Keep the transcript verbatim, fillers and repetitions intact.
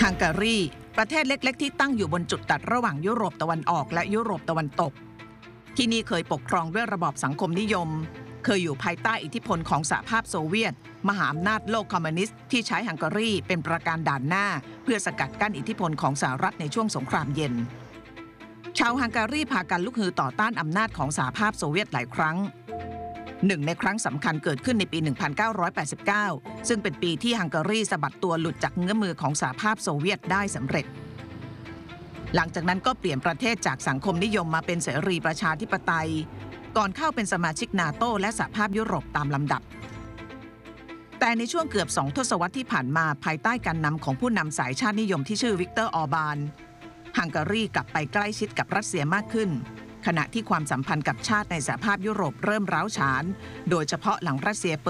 ฮังการีประเทศเล็กๆที่ตั้งอยู่บนจุดตัดระหว่างยุโรปตะวันออกและยุโรปตะวันตกที่นี่เคยปกครองด้วยระบอบสังคมนิยมเคยอยู่ภายใต้อิทธิพลของสหภาพโซเวียตมหาอำนาจโลกคอมมิวนิสต์ที่ใช้ฮังการีเป็นประการด่านหน้าเพื่อสกัดกั้นอิทธิพลของสหรัฐในช่วงสงครามเย็นชาวฮังการีพากันลุกฮือต่อต้านอำนาจของสหภาพโซเวียตหลายครั้งหนึ่งในครั้งสำคัญเกิดขึ้นในปี หนึ่งพันเก้าร้อยแปดสิบเก้า ซึ่งเป็นปีที่ฮังการีสะบัดตัวหลุดจากเงื้อมือของสหภาพโซเวียตได้สำเร็จหลังจากนั้นก็เปลี่ยนประเทศจากสังคมนิยมมาเป็นเสรีประชาธิปไตยก่อนเข้าเป็นสมาชิกนาโตและสหภาพยุโรปตามลำดับแต่ในช่วงเกือบสองทศวรรษที่ผ่านมาภายใต้การนำของผู้นำสายชาตินิยมที่ชื่อวิกเตอร์ออร์บานฮังการีกลับไปใกล้ชิดกับรัสเซียมากขึ้นขณะที่ความสัมพันธ์กับชาติในสหภาพยุโรปเริ่มร้าวฉานโดยเฉพาะหลังรัสเซีย